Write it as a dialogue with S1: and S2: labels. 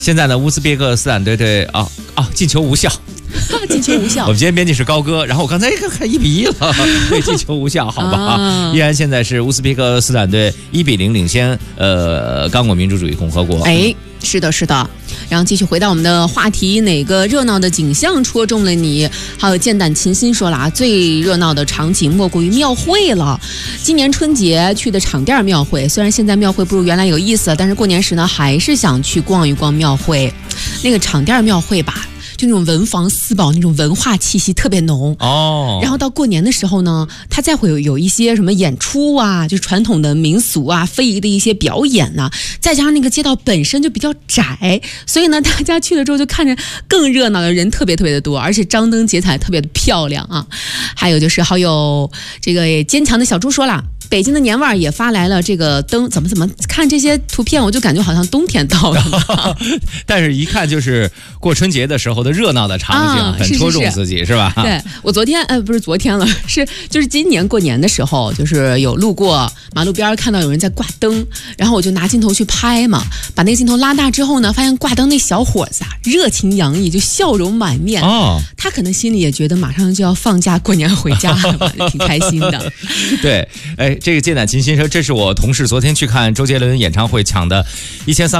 S1: 现在呢，乌兹别克斯坦队进球无效。
S2: 进球无效。
S1: 我们今天编辑是高哥，然后我刚才看1-1了，对，进球无效，好吧。依然现在是乌兹别克斯坦队1-0领先刚果民主主义共和国。
S2: 哎，是的，是的。然后继续回到我们的话题，哪个热闹的景象戳中了你？还有剑胆琴心说了啊，最热闹的场景莫过于庙会了。今年春节去的场店庙会，虽然现在庙会不如原来有意思，但是过年时呢，还是想去逛一逛庙会。那个场店庙会吧，就那种文房四宝那种文化气息特别浓
S1: 哦。
S2: 然后到过年的时候呢，它再会有一些什么演出啊，就是传统的民俗啊、非遗的一些表演啊，再加上那个街道本身就比较窄，所以呢，大家去了之后就看着更热闹的人特别特别的多，而且张灯结彩特别的漂亮啊。还有就是好友这个坚强的小猪说了，北京的年味儿也发来了这个灯，怎么看这些图片，我就感觉好像冬天到了。
S1: 但是一看就是过春节的时候的热闹的场景，很戳中自己，是吧？
S2: 对，我昨天不是昨天了，就是今年过年的时候，就是有路过马路边看到有人在挂灯，然后我就拿镜头去拍嘛，把那个镜头拉大之后呢，发现挂灯那小伙子啊，热情洋溢，就笑容满面。哦，他可能心里也觉得马上就要放假过年回家了吧，挺开心的。
S1: 对，哎，这个剑胆琴心说，这是我同事昨天去看周杰伦演唱会抢的1300